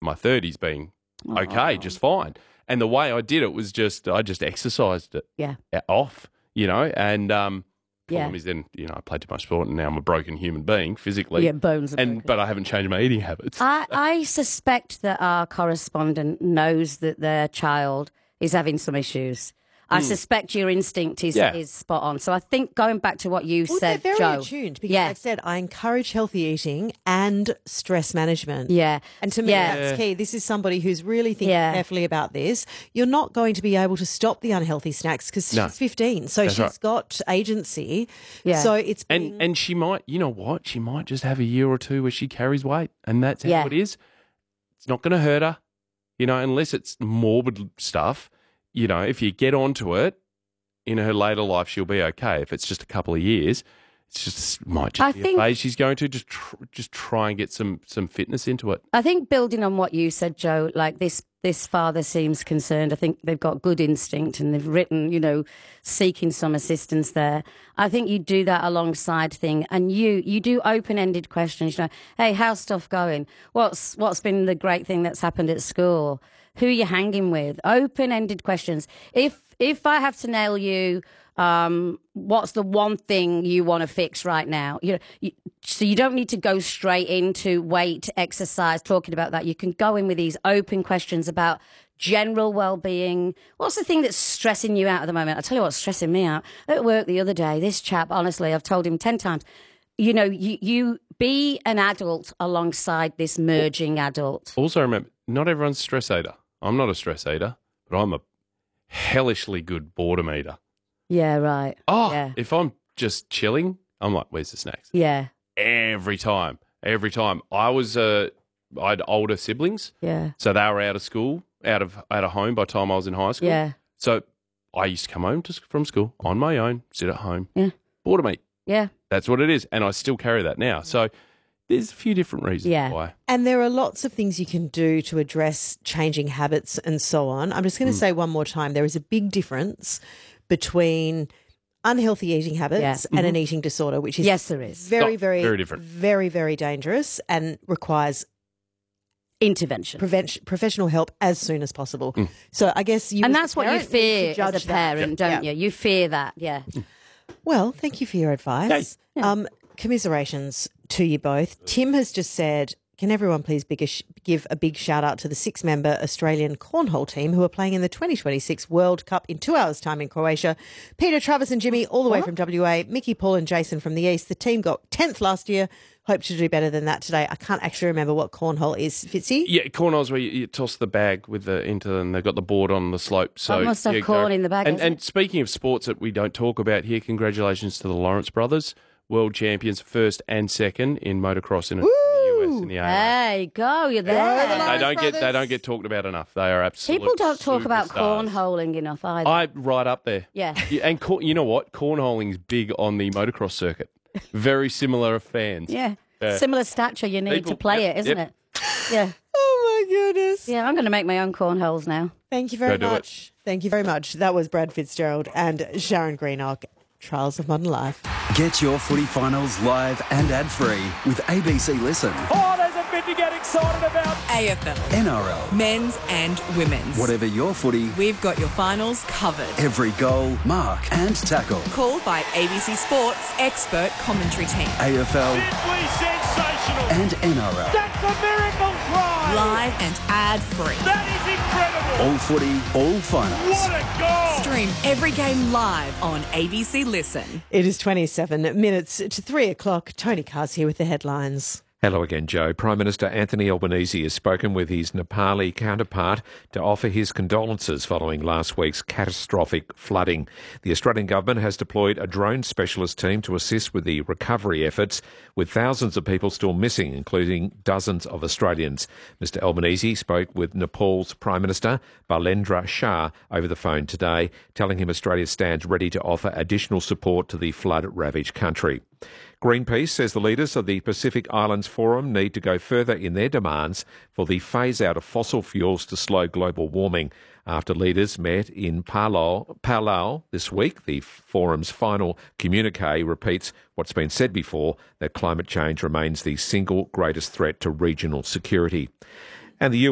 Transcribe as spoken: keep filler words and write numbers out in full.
my thirties being okay, oh. just fine. And the way I did it was just, I just exercised it yeah. off, you know, and um, problem yeah. is then, you know, I played too much sport and now I'm a broken human being physically. Yeah, bones are and broken. But I haven't changed my eating habits. I, I suspect that our correspondent knows that their child is having some issues. I mm. suspect your instinct is yeah. is spot on. So I think going back to what you well, said, they're very Joe, attuned because yeah. I said I encourage healthy eating and stress management. Yeah. And to me, yeah. that's key. This is somebody who's really thinking yeah. carefully about this. You're not going to be able to stop the unhealthy snacks because no. she's fifteen. So that's she's right. got agency. Yeah. So it's being... being... And, and she might, you know what, she might just have a year or two where she carries weight and that's how yeah. it is. It's not going to hurt her, you know, unless it's morbid stuff. You know, if you get onto it, in her later life, she'll be okay. If it's just a couple of years, it's just might just I be think, a phase she's going to. Just tr- just try and get some some fitness into it. I think building on what you said, Joe, like this this father seems concerned. I think they've got good instinct and they've written, you know, seeking some assistance there. I think you do that alongside thing, and you you do open ended questions. You know, hey, how's stuff going? What's what's been the great thing that's happened at school? Who are you hanging with? Open ended questions. If If I have to nail you, um, what's the one thing you want to fix right now? You know, you, so you don't need to go straight into weight, exercise, talking about that. You can go in with these open questions about general well-being. What's the thing that's stressing you out at the moment? I'll tell you what's stressing me out. At work the other day, this chap, honestly, I've told him ten times, you know, you, you be an adult alongside this merging adult. Also remember, not everyone's a stress eater. I'm not a stress eater, but I'm a hellishly good boredom eater. Yeah, right. Oh, yeah. if I'm just chilling, I'm like, where's the snacks? Yeah. Every time. Every time. I was, uh, I had older siblings. Yeah. So they were out of school, out of out of home by the time I was in high school. Yeah. So I used to come home to, from school on my own, sit at home, yeah. boredom eat. Yeah. That's what it is. And I still carry that now. So there's a few different reasons yeah. why. And there are lots of things you can do to address changing habits and so on. I'm just going to mm. say one more time, there is a big difference between unhealthy eating habits yeah. and mm-hmm. an eating disorder, which is yes, there is. very, oh, very, very different. very, very dangerous and requires intervention, prevention, professional help as soon as possible. Mm. So I guess you and that's what you fear as a parent, that. don't yeah. you? You fear that, yeah. Well, thank you for your advice. Yeah. Um, commiserations to you both. Tim has just said, can everyone please big a sh- give a big shout out to the six-member Australian cornhole team who are playing in the twenty twenty-six World Cup in two hours' time in Croatia. Peter, Travis and Jimmy all the way what? from W A, Mickey, Paul and Jason from the East. The team got tenth last year. Hope to do better than that today. I can't actually remember what cornhole is, Fitzy. Yeah, cornhole's where you, you toss the bag with the into and they've got the board on the slope. So I must have yeah, corn go. in the bag. And, and speaking of sports that we don't talk about here, congratulations to the Lawrence brothers, world champions first and second in motocross in the U S in the A R. There you go, you're there. Yeah, They don't brothers. get they don't get talked about enough. They are absolute People don't talk about superstars. cornholing enough either. I right up there. Yeah. yeah and cor- you know what? Cornholing's big on the motocross circuit. Very similar of fans. yeah. Yeah. Similar stature you need People- to play yep, it, isn't yep. it? Yeah. Oh, my goodness. Yeah, I'm going to make my own cornholes now. Thank you very Go do much. Thank you very much. That was Brad Fitzgerald and Sharon Greenock. Trials of Modern Life. Get your footy finals live and ad-free with A B C Listen. Oh, there's a bit to get excited about. A F L, N R L, men's and women's. whatever your footy, We've got your finals covered. every goal, mark and tackle. Called by A B C Sports expert commentary team. A F L Simply sensational. and N R L. That's a miracle try. Live and ad-free. That is incredible. All footy, all finals. What a goal. Stream every game live on A B C Listen. It is twenty-seven minutes to three o'clock. Tony Carr's here with the headlines. Hello again, Joe. Prime Minister Anthony Albanese has spoken with his Nepali counterpart to offer his condolences following last week's catastrophic flooding. The Australian government has deployed a drone specialist team to assist with the recovery efforts, with thousands of people still missing, including dozens of Australians. Mister Albanese spoke with Nepal's Prime Minister Balendra Shah over the phone today, telling him Australia stands ready to offer additional support to the flood-ravaged country. Greenpeace says the leaders of the Pacific Islands Forum need to go further in their demands for the phase-out of fossil fuels to slow global warming. After leaders met in Palau, Palau this week, the forum's final communique repeats what's been said before, that climate change remains the single greatest threat to regional security. And the U